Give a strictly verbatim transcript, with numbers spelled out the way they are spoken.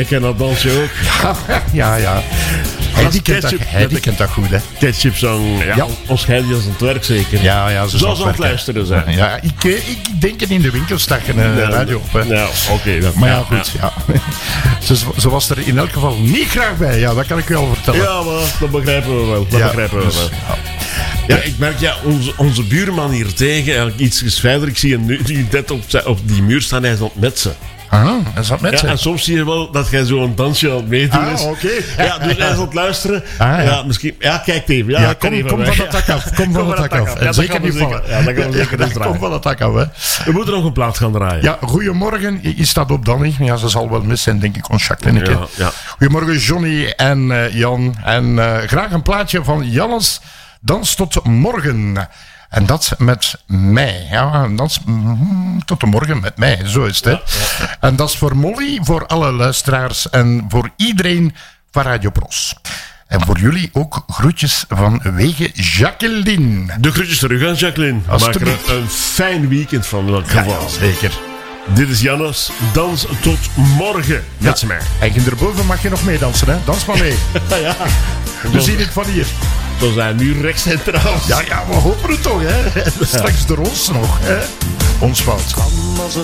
Ik ken dat dansje ook. Ja, ja. Hij die kent, dat, hij die de kent dat goed, hè. Ketchup song. Ja, Ja. Ons Heidi is aan het werk zeker. Ja, ja. Ze Zoals zal aan het werken. luisteren zijn. Ja, ik, eh, ik denk het in de winkel stak een uh, radio op, hè. Ja, oké. Okay, Maar ja, goed, ja. Ze, ze was er in elk geval niet graag bij. Ja, dat kan ik wel vertellen. Ja, maar dat begrijpen we wel. Dat Ja, begrijpen we dus, wel. ja. Ja, ik merk, ja, onze, onze buurman hier tegen, eigenlijk iets verder, ik zie hem nu die net op, zijn- op die muur staan, hij is aan het metsen. Ah, hij zat met Ja, ze. en soms zie je wel dat jij zo'n dansje aan het meedoen Ah, is. oké. Ja, dus hij is aan het luisteren. Ah, ja. ja. misschien. Ja, kijk even. Ja, Ja, kan kom, even kom weg. van het dak af. Kom van het dak af. Ja, En dat zeker gaan we niet vallen. zeker- Ja, dat gaan we zeker eens Kom draaien. van het dak af, hè. We moeten nog een plaat gaan draaien. Ja, goedemorgen. Je je staat op Danny. Ja, ze zal wel mis zijn, denk ik, ons Jacqueline. Ja, ja. Goedemorgen, Johnny en eh, Jan. En eh, graag een plaatje van Jannes. Dans tot morgen. En dat met mij. Ja, dans mm, tot de morgen met mij. Zo is het, hè. En dat is voor Molly, voor alle luisteraars en voor iedereen van Radio Pros. En voor jullie ook groetjes van wege Jacqueline. De groetjes terug aan Jacqueline. Maak er Alsjeblieft. een, een fijn weekend van, in elk geval. zeker. Dit is Jannes. Dans tot morgen. Met Ja. mij. En erboven mag je nog meedansen, hè? Dans maar mee. Ja. We zien het van hier. We zijn nu rechts centraal. Ja, ja, we hopen het toch, hè? Straks door ons nog, hè? Ons fout.